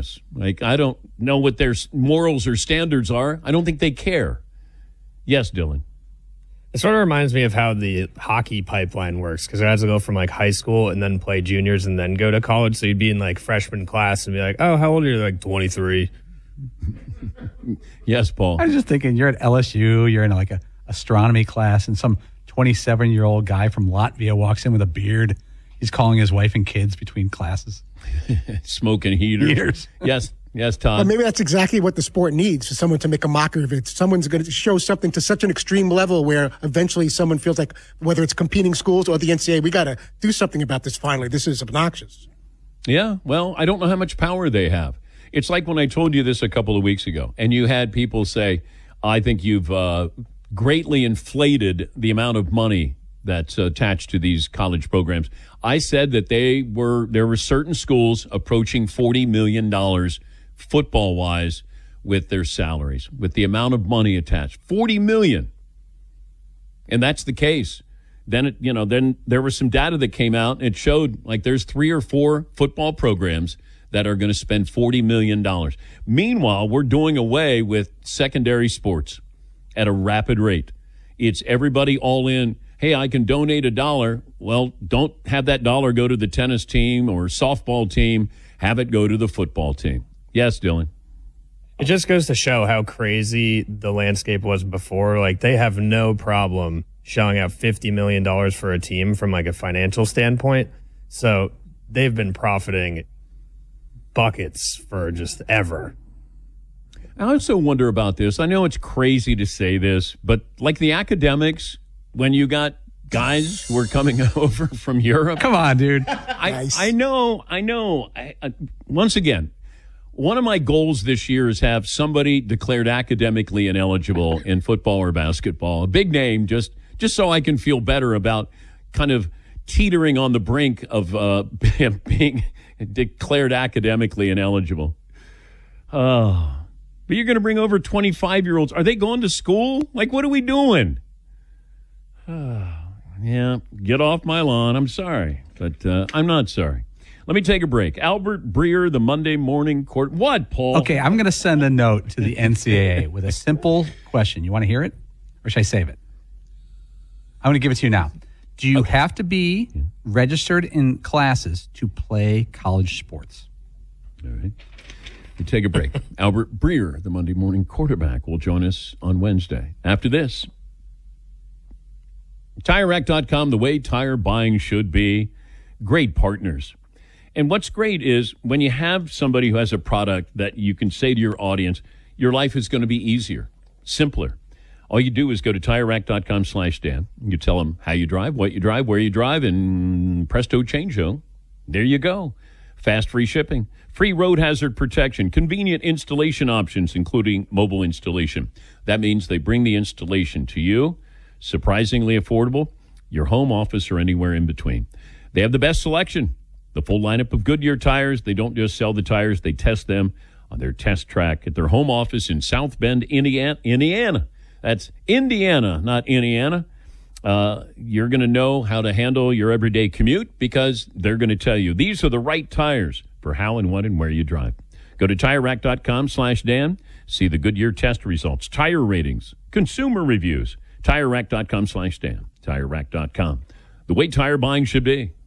this. Like, I don't know what their morals or standards are. I don't think they care. Yes, Dylan. It sort of reminds me of how the hockey pipeline works, because it has to go from like high school and then play juniors and then go to college. So you'd be in like freshman class and be like, oh, how old are you? Like 23. Yes, Paul. I was just thinking, you're at LSU, you're in like a astronomy class, and some 27-year-old guy from Latvia walks in with a beard. He's calling his wife and kids between classes. Smoking heaters. Yes, Todd. But maybe that's exactly what the sport needs, for someone to make a mockery of it. Someone's going to show something to such an extreme level where eventually someone feels like, whether it's competing schools or the NCAA, we got to do something about this finally. This is obnoxious. Yeah, well, I don't know how much power they have. It's like when I told you this a couple of weeks ago, and you had people say, I think you've greatly inflated the amount of money that's attached to these college programs. I said that there were certain schools approaching $40 million football-wise with their salaries, with the amount of money attached. $40 million. And that's the case. Then then there was some data that came out, and it showed like there's 3 or 4 football programs that are going to spend $40 million. Meanwhile, we're doing away with secondary sports at a rapid rate. It's everybody all in. Hey, I can donate $1. Well, don't have that dollar go to the tennis team or softball team. Have it go to the football team. Yes, Dylan. It just goes to show how crazy the landscape was before. Like, they have no problem shelling out $50 million for a team from like a financial standpoint. So they've been profiting buckets for just ever. I also wonder about this. I know it's crazy to say this, but like the academics, when you got guys who are coming over from Europe. Come on, dude. I know. Once again, one of my goals this year is have somebody declared academically ineligible in football or basketball. A big name, just so I can feel better about kind of teetering on the brink of being declared academically ineligible. Oh. But you're going to bring over 25-year-olds. Are they going to school? Like, what are we doing? Yeah, get off my lawn. I'm sorry, but I'm not sorry. Let me take a break. Albert Breer, the Monday Morning Court. What, Paul? Okay, I'm going to send a note to the NCAA with a simple question. You want to hear it, or should I save it? I'm going to give it to you now. Do you have to be registered in classes to play college sports? All right. We take a break. Albert Breer, the Monday Morning Quarterback, will join us on Wednesday. After this, TireRack.com, the way tire buying should be. Great partners. And what's great is when you have somebody who has a product that you can say to your audience, your life is going to be easier, simpler. All you do is go to TireRack.com/Dan. You tell them how you drive, what you drive, where you drive, and presto changeo. There you go. Fast free shipping, free road hazard protection, convenient installation options, including mobile installation. That means they bring the installation to you, surprisingly affordable, your home office, or anywhere in between. They have the best selection, the full lineup of Goodyear tires. They don't just sell the tires, they test them on their test track at their home office in South Bend, Indiana. That's Indiana, not Indiana. You're going to know how to handle your everyday commute because they're going to tell you these are the right tires for how and what and where you drive. Go to TireRack.com/Dan. See the Goodyear test results, tire ratings, consumer reviews. TireRack.com/Dan. TireRack.com. The way tire buying should be.